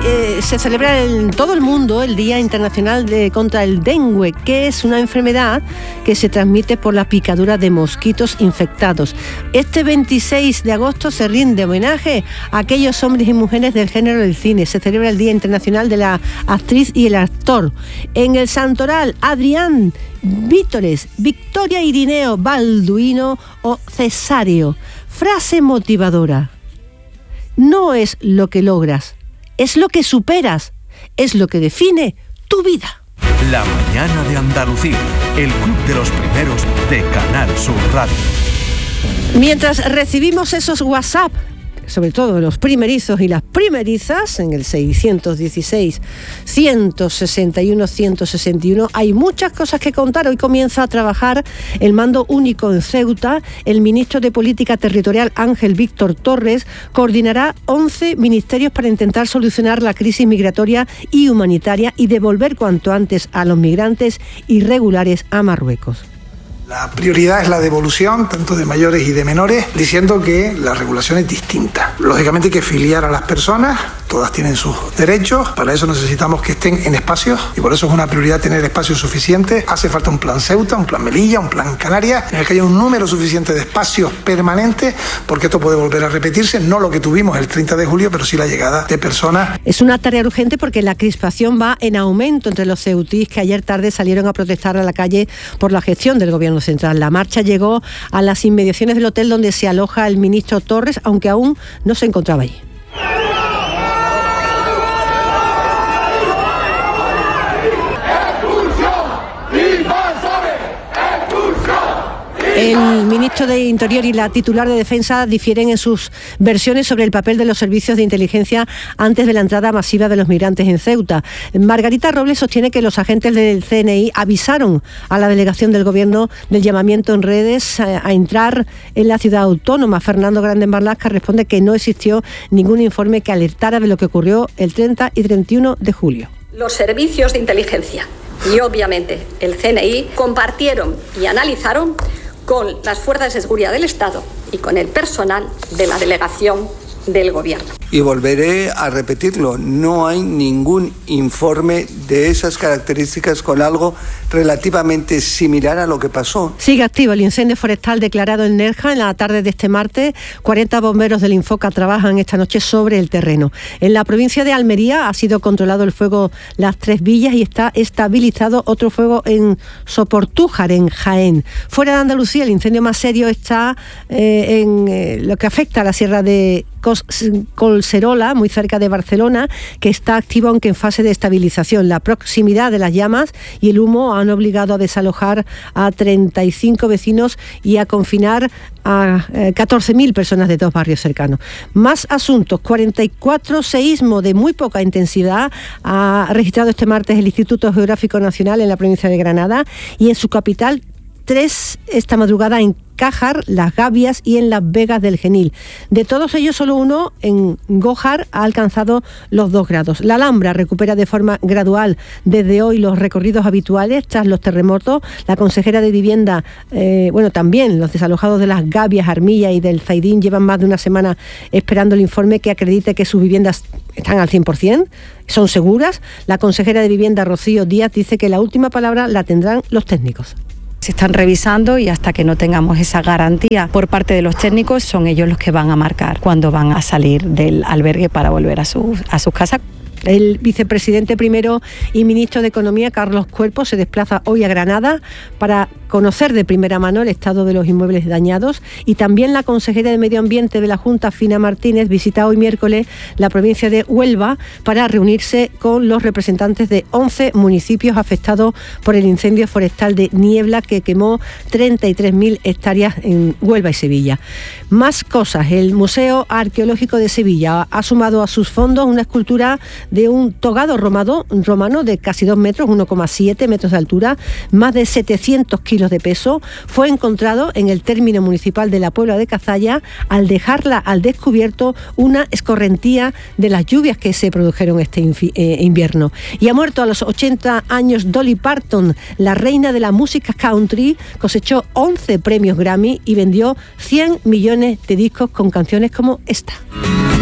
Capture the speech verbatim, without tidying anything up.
eh, se celebra en todo el mundo el Día Internacional de, contra el dengue, que es una enfermedad que se transmite por la picadura de mosquitos infectados. Este veintiséis de agosto se rinde homenaje a aquellos hombres y mujeres del género del cine. Se celebra el Día Internacional de la Actriz y el Actor. En el Santoral, Adrián, Vítores, Victoria Irineo, Balduino o Cesario. Frase motivadora. No es lo que logras, es lo que superas, es lo que define tu vida. La mañana de Andalucía, el club de los primeros de Canal Sur Radio. Mientras recibimos esos WhatsApp, sobre todo los primerizos y las primerizas, en el seiscientos dieciséis, ciento sesenta y uno, ciento sesenta y uno, hay muchas cosas que contar. Hoy comienza a trabajar el mando único en Ceuta. El ministro de Política Territorial, Ángel Víctor Torres, coordinará once ministerios para intentar solucionar la crisis migratoria y humanitaria y devolver cuanto antes a los migrantes irregulares a Marruecos. La prioridad es la devolución, tanto de mayores y de menores, diciendo que la regulación es distinta. Lógicamente hay que filiar a las personas, todas tienen sus derechos, para eso necesitamos que estén en espacios y por eso es una prioridad tener espacios suficientes. Hace falta un plan Ceuta, un plan Melilla, un plan Canarias, en el que haya un número suficiente de espacios permanentes, porque esto puede volver a repetirse, no lo que tuvimos el treinta de julio, pero sí la llegada de personas. Es una tarea urgente porque la crispación va en aumento entre los ceutíes que ayer tarde salieron a protestar a la calle por la gestión del gobierno central. La marcha llegó a las inmediaciones del hotel donde se aloja el ministro Torres, aunque aún no se encontraba allí. El ministro de Interior y la titular de Defensa difieren en sus versiones sobre el papel de los servicios de inteligencia antes de la entrada masiva de los migrantes en Ceuta. Margarita Robles sostiene que los agentes del C N I avisaron a la delegación del Gobierno del llamamiento en redes a, a entrar en la ciudad autónoma. Fernando Grande Marlaska responde que no existió ningún informe que alertara de lo que ocurrió el treinta y treinta y uno de julio. Los servicios de inteligencia y obviamente el C N I compartieron y analizaron con las fuerzas de seguridad del Estado y con el personal de la delegación del Gobierno. Y volveré a repetirlo, no hay ningún informe de esas características con algo relativamente similar a lo que pasó. Sigue activo el incendio forestal declarado en Nerja en la tarde de este martes. cuarenta bomberos del Infoca trabajan esta noche sobre el terreno. En la provincia de Almería ha sido controlado el fuego Las Tres Villas y está estabilizado otro fuego en Soportújar, en Jaén. Fuera de Andalucía, el incendio más serio está eh, en eh, lo que afecta a la sierra de Colserola, muy cerca de Barcelona, que está activo aunque en fase de estabilización. La proximidad de las llamas y el humo han obligado a desalojar a treinta y cinco vecinos y a confinar a catorce mil personas de dos barrios cercanos. Más asuntos. cuarenta y cuatro seísmos de muy poca intensidad ha registrado este martes el Instituto Geográfico Nacional en la provincia de Granada y en su capital tres esta madrugada en Cájar, Las Gavias y en Las Vegas del Genil. De todos ellos, solo uno en Gójar ha alcanzado los dos grados. La Alhambra recupera de forma gradual desde hoy los recorridos habituales tras los terremotos. La consejera de Vivienda, eh, bueno, también los desalojados de Las Gavias, Armilla y del Zaidín llevan más de una semana esperando el informe que acredite que sus viviendas están al cien por ciento, son seguras. La consejera de Vivienda, Rocío Díaz, dice que la última palabra la tendrán los técnicos. Se están revisando y hasta que no tengamos esa garantía por parte de los técnicos, son ellos los que van a marcar cuándo van a salir del albergue para volver a sus, a sus casas. El vicepresidente primero y ministro de Economía, Carlos Cuerpo, se desplaza hoy a Granada para conocer de primera mano el estado de los inmuebles dañados, y también la consejera de Medio Ambiente de la Junta, Fina Martínez, visita hoy miércoles la provincia de Huelva para reunirse con los representantes de once municipios afectados por el incendio forestal de Niebla que quemó treinta y tres mil hectáreas en Huelva y Sevilla. Más cosas. El Museo Arqueológico de Sevilla ha sumado a sus fondos una escultura de un togado romano, romano de casi dos metros, uno coma siete metros de altura, más de setecientos kilos de peso. Fue encontrado en el término municipal de la Puebla de Cazalla al dejarla al descubierto una escorrentía de las lluvias que se produjeron este infi- eh, invierno. Y ha muerto a los ochenta años Dolly Parton, la reina de la música country. Cosechó once premios Grammy y vendió cien millones de discos con canciones como esta.